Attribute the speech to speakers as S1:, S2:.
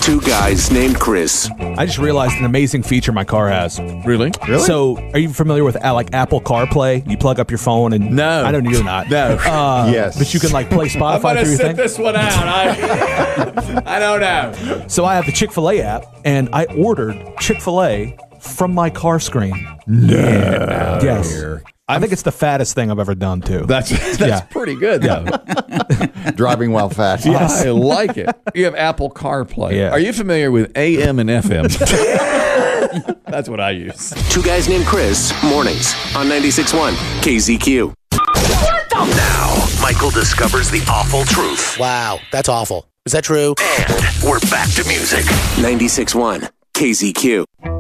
S1: Two guys named Chris.
S2: I just realized an amazing feature my car has.
S3: Really?
S2: So, are you familiar with like Apple CarPlay? You plug up your phone and
S3: No.
S2: I know you're not.
S3: No.
S4: Yes.
S2: But you can like play
S3: I'm
S2: Spotify
S3: gonna
S2: through your
S3: sit
S2: thing.
S3: this one out. I don't know.
S2: So I have the Chick-fil-A app, and I ordered Chick-fil-A from my car screen.
S3: No.
S2: Yes. I think it's the fattest thing I've ever done, too.
S3: That's
S2: Yeah.
S3: pretty good, though.
S4: Driving while fat.
S2: Yes.
S3: I like it. You have Apple CarPlay.
S2: Yeah.
S3: Are you familiar with AM and FM? That's what I use.
S1: Two guys named Chris. Mornings on 96.1 KZQ. Now, Michael discovers the awful truth.
S5: Wow, that's awful. Is that true?
S1: And we're back to music. 96.1 KZQ.